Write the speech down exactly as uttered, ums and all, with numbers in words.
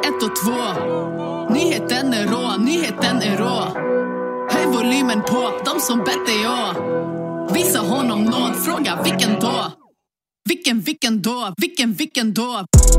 ett och två. Nyheten är rå, nyheten är rå. Höj volymen på, de som bett är jag. Visa honom nåd, fråga vilken då. Vilken, vilken då, vilken, vilken då.